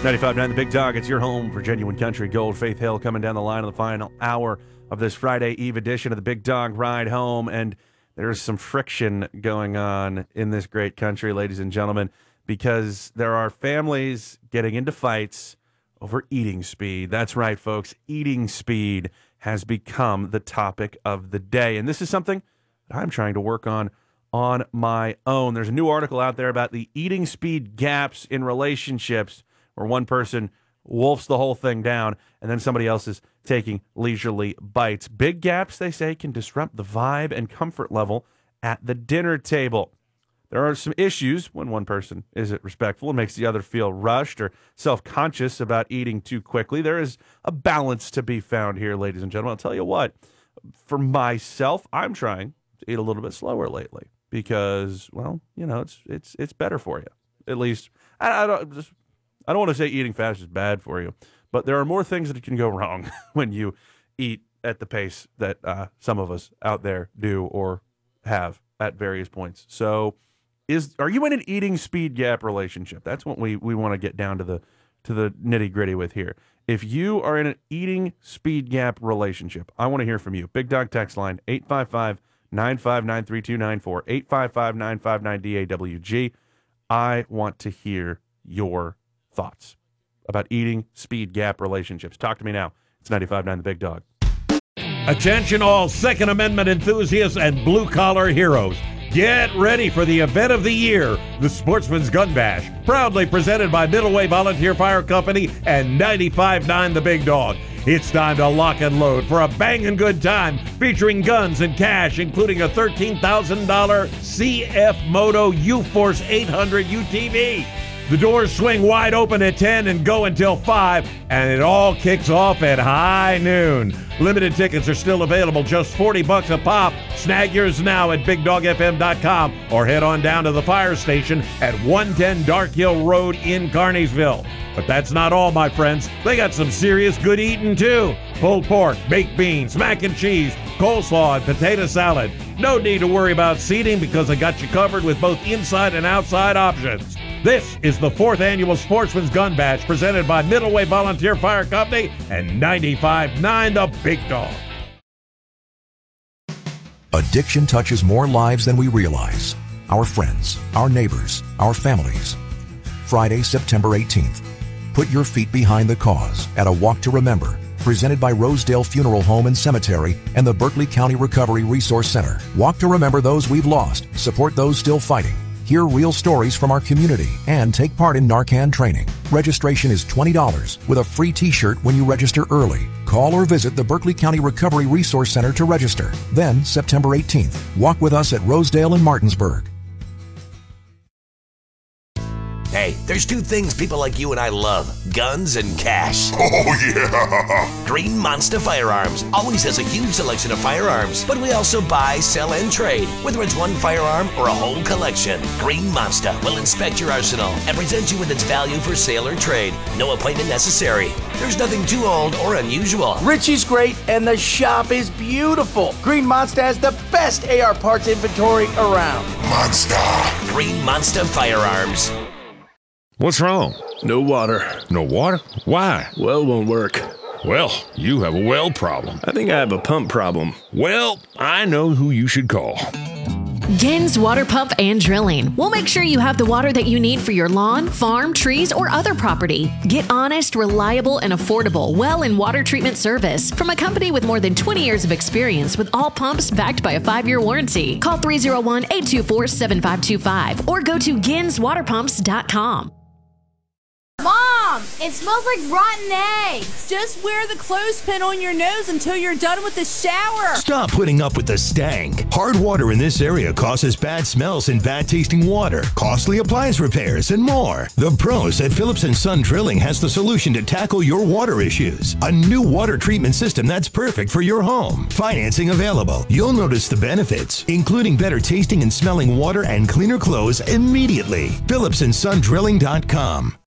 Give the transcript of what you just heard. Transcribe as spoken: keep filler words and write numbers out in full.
ninety-five point nine The Big Dog, it's your home for genuine country gold. Faith Hill coming down the line on the final hour of this Friday Eve edition of the Big Dog Ride Home. And there's some friction going on in this great country, ladies and gentlemen, because there are families getting into fights over eating speed. That's right, folks. Eating speed has become the topic of the day. And this is something that I'm trying to work on on my own. There's a new article out there about the eating speed gaps in relationships, where one person wolfs the whole thing down and then somebody else is taking leisurely bites. Big gaps, they say, can disrupt the vibe and comfort level at the dinner table. There are some issues when one person isn't respectful and makes the other feel rushed or self-conscious about eating too quickly. There is a balance to be found here, ladies and gentlemen. I'll tell you what, for myself, I'm trying to eat a little bit slower lately because, well, you know, it's it's it's better for you. At least, I, I don't just... I don't want to say eating fast is bad for you, but there are more things that can go wrong when you eat at the pace that uh, some of us out there do or have at various points. So, is are you in an eating speed gap relationship? That's what we, we want to get down to the to the nitty gritty with here. If you are in an eating speed gap relationship, I want to hear from you. Big Dog text line eight five five, nine five nine, three two nine four, eight five five, nine five nine, D A W G. I want to hear your thoughts about eating speed gap relationships. Talk to me now. It's ninety-five point nine The Big Dog. Attention all Second Amendment enthusiasts and blue-collar heroes. Get ready for the event of the year, the Sportsman's Gun Bash, proudly presented by Middleway Volunteer Fire Company and ninety-five point nine The Big Dog. It's time to lock and load for a banging good time featuring guns and cash, including a thirteen thousand dollars C F Moto U-Force eight hundred U T V. The doors swing wide open at ten and go until five, and it all kicks off at high noon. Limited tickets are still available, just forty bucks a pop. Snag yours now at big dog f m dot com or head on down to the fire station at one ten Dark Hill Road in Carneysville. But that's not all, my friends. They got some serious good eating, too. Pulled pork, baked beans, mac and cheese, coleslaw, and potato salad. No need to worry about seating because I got you covered with both inside and outside options. This is the fourth annual Sportsman's Gun Bash presented by Middleway Volunteer Fire Company and ninety-five point nine The Big Dog. Addiction touches more lives than we realize. Our friends, our neighbors, our families. Friday, September eighteenth. Put your feet behind the cause at a Walk to Remember, presented by Rosedale Funeral Home and Cemetery and the Berkeley County Recovery Resource Center. Walk to remember those we've lost, support those still fighting, hear real stories from our community, and take part in Narcan training. Registration is twenty dollars with a free t-shirt when you register early. Call or visit the Berkeley County Recovery Resource Center to register. Then, September eighteenth, walk with us at Rosedale and Martinsburg. Hey, there's two things people like you and I love: guns and cash. Oh, yeah! Green Monster Firearms always has a huge selection of firearms, but we also buy, sell, and trade, whether it's one firearm or a whole collection. Green Monster will inspect your arsenal and present you with its value for sale or trade. No appointment necessary. There's nothing too old or unusual. Richie's great, and the shop is beautiful. Green Monster has the best A R parts inventory around. Monster! Green Monster Firearms. What's wrong? No water. No water? Why? Well won't work. Well, you have a well problem. I think I have a pump problem. Well, I know who you should call. Gens Water Pump and Drilling. We'll make sure you have the water that you need for your lawn, farm, trees, or other property. Get honest, reliable, and affordable well and water treatment service from a company with more than twenty years of experience with all pumps backed by a five-year warranty. Call three oh one, eight two four, seven five two five or go to gens water pumps dot com. Mom, it smells like rotten eggs. Just wear the clothespin on your nose until you're done with the shower. Stop putting up with the stank. Hard water in this area causes bad smells and bad tasting water, costly appliance repairs, and more. The pros at Phillips and Son Drilling has the solution to tackle your water issues. A new water treatment system that's perfect for your home. Financing available. You'll notice the benefits, including better tasting and smelling water and cleaner clothes immediately. Phillips and Son Drilling dot com.